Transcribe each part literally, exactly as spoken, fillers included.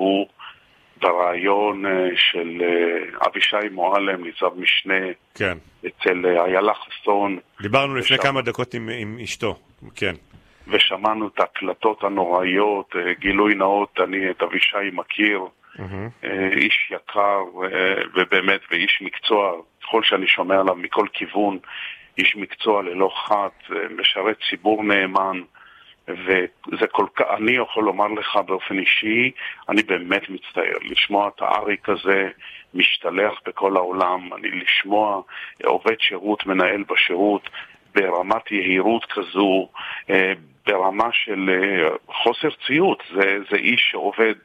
הוא ברעיון של אבישי מועלם, ניצב משנה, כן. אצל איילה חסון. דיברנו לפני כמה דקות עם, עם אשתו, כן. ושמענו את ההקלטות הנוראיות, גילוי נאות, אני את אבישי מכיר, mm-hmm. איש יקר ובאמת ואיש מקצוע, ככל שאני שומע עליו מכל כיוון, איש מקצוע ללא חת, משרת ציבור נאמן, וזה כל כך, אני יכול לומר לך באופן אישי, אני באמת מצטער לשמוע את האריק הזה משתלח בכל העולם, אני לשמוע עובד שירות, מנהל בשירות, ברמת יהירות כזו, ברמה של חוסר ציות. זה, זה איש שעובד,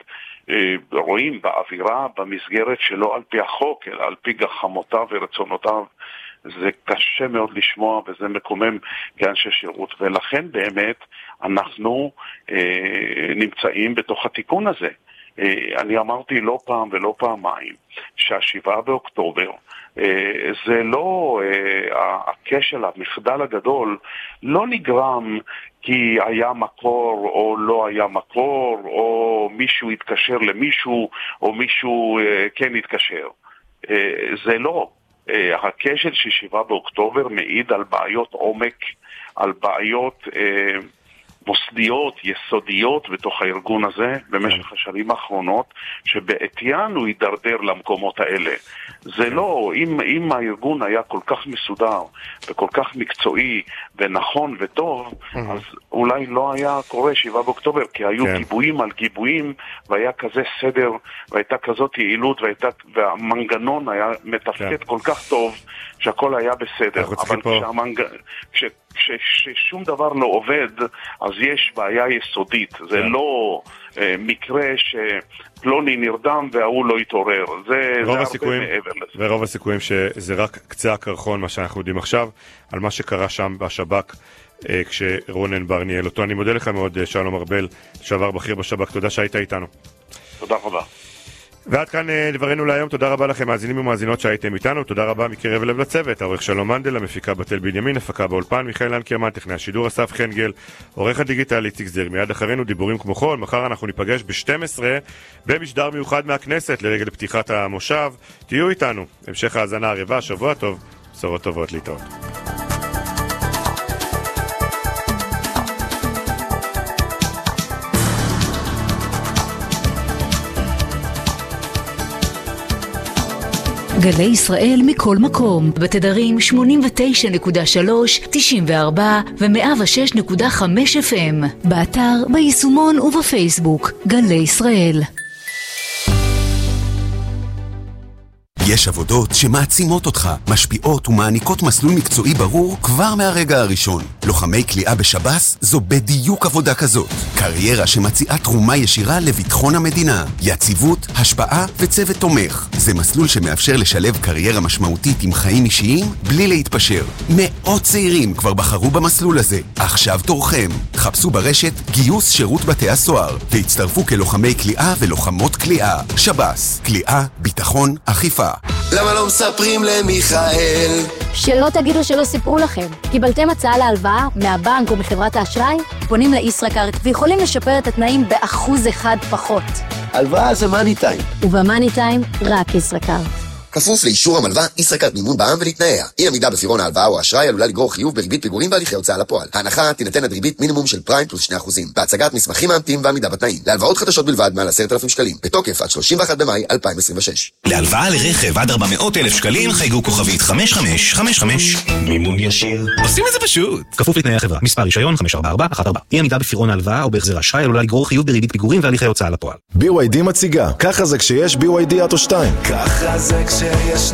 רואים באווירה, במסגרת שלא על פי החוק, אלא על פי גחמותיו ורצונותיו. זה קשה מאוד לשמוע וזה מקומם כאנשי שירות, ולכן באמת אנחנו אה, נמצאים בתוך התיקון הזה. אה, אני אמרתי לא פעם ולא פעמיים שהשבעה באוקטובר אה, זה לא אה, הכשל, המחדל הגדול לא נגרם כי היה מקור או לא היה מקור, או מישהו התקשר למישהו או מישהו אה, כן התקשר. אה, זה לא. הכשל של שבעה באוקטובר מעיד על בעיות עומק, על בעיות אה, מוסדיות, יסודיות בתוך הארגון הזה במשך השנים האחרונות, שבעטיין הוא יידרדר למקומות האלה. זה לא, אם, אם הארגון היה כל כך מסודר וכל כך מקצועי ונכון וטוב, אז אולי לא היה קורה שבעה באוקטובר, כי היו כן. גיבויים על גיבויים, והיה כזה סדר, והייתה כזאת יעילות, והייתה, והמנגנון היה מתפקד כן. כל כך טוב, שהכל היה בסדר. אבל פה... כשהמנג... כש... כששום דבר לא עובד, אז יש בעיה יסודית. זה כן. לא אה, מקרה שפלוני נרדם והוא לא יתעורר. זה, זה הרבה הסיכויים, מעבר לזה. ורוב הסיכויים שזה רק קצה הקרחון, מה שאנחנו יודעים עכשיו, על מה שקרה שם בשב"כ, אה, כשרונן בר ניהל אותו. אני מודה לך מאוד, שלום ארבל, שעבר בכיר בשב"כ. תודה שהיית איתנו. תודה רבה. ועד כאן דברנו להיום. תודה רבה לכם מאזינים ומאזינות שהייתם איתנו. תודה רבה מקרב לב לצוות. העורך שלום מנדל, המפיקה בתל בנימין, הפקה באולפן מיכאל לנקרמן, טכנאי השידור אסף חנגל, עורך הדיגיטל איציק זר. מיד אחרינו דיבורים כמו חול. מחר אנחנו ניפגש ב-שתים עשרה במשדר מיוחד מהכנסת לרגל פתיחת המושב. תהיו איתנו. המשך האזנה ערבה, שבוע טוב, בשורות טובות, להתראות. גלי ישראל מכל מקום, בתדרים שמונים ותשע נקודה שלוש, תשעים וארבע ו-מאה ושש נקודה חמש אף אם, באתר, ביישומון ובפייסבוק. גלי ישראל. יש עבודות שמעצימות אותך, משפיעות ומעניקות מסלול מקצועי ברור כבר מהרגע הראשון. לוחמי כליאה בשב"ס זו בדיוק עבודה כזאת. קריירה שמציעה תרומה ישירה לביטחון המדינה, יציבות, השפעה וצוות תומך. זה מסלול שמאפשר לשלב קריירה משמעותית עם חיים אישיים בלי להתפשר. מאות צעירים כבר בחרו במסלול הזה. עכשיו תורכם. חפשו ברשת גיוס שירות בתי הסוהר והצטרפו כלוחמי כליאה ולוחמות כליאה. שב"ס, כליאה, ביטחון, אכיפה. למה לא מספרים למיכאל? שלא תגידו שלא סיפרו לכם. קיבלתם הצעה להלוואה מהבנק או מחברת האשראי? פונים לישראכרט ויכולים לשפר את התנאים באחוז אחד פחות. הלוואה זה מאני טיים. ובמאני טיים רק ישראכרט. כפוף לאישור המלווה, ישראכרט מימון בע"מ ולתנאיה. אי עמידה בפירעון ההלוואה או האשראי עלולה לגרור חיוב בריבית פיגורים בהליכי הוצאה לפועל. ההנחה תינתן עד ריבית מינימום של פריים פלוס שני אחוזים. בהצגת מסמכים מאמתים ועמידה בתנאים. להלוואות חדשות בלבד מעל עשרת אלפים שקלים. בתוקף עד שלושים ואחד במאי אלפיים עשרים ושש. להלוואה לרכב עד ארבע מאות אלף שקלים חייגו כוכבית חמש חמש חמש חמש. מימון ישיר. עושים את זה פשוט. כפוף לתנאי החברה. מספר רישיון חמש ארבע ארבע אחת ארבע. אי עמידה בפירעון ההלוואה או בהחזר האשראי עלולה לגרור חיוב בריבית פיגורים והליכי הוצאה לפועל. בי וואי די מציגה. ככה זה כשיש בי וואי די אוטו שתיים. ככה זה כשיש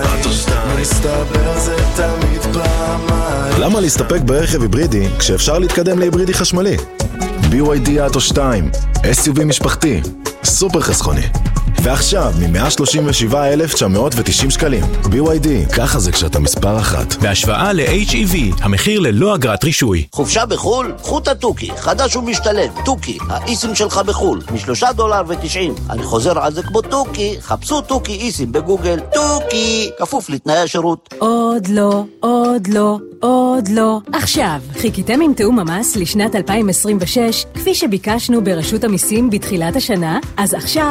מסתבר זה תמיד פעמיים. למה להסתפק ברכב היברידי כשאפשר להתקדם להיברידי חשמלי? בי וואי די אוטו שתיים, אס יו וי משפחתי, סופר חסכוני. ועכשיו מ-מאה שלושים ושבעה אלף תשע מאות ותשעים שקלים. בי וואי די, ככה זה כשאתה מספר אחת. בהשוואה ל-אייץ' אי וי, המחיר ללא אגרת רישוי. חופשה בחול? קחו את התוכי, חדש ומשתלם. תוכי, האיסים שלך בחול, משלושה דולר ותשעים. אני חוזר על זה כמו תוכי, חפשו תוכי איסים בגוגל. תוכי, כפוף לתנאי השירות. עוד לא, עוד לא, עוד לא. עכשיו, חיכיתם עם תאום המס לשנת אלפיים עשרים ושש, כפי שביקשנו ברשות המיסים בתחילת השנה, אז עכשיו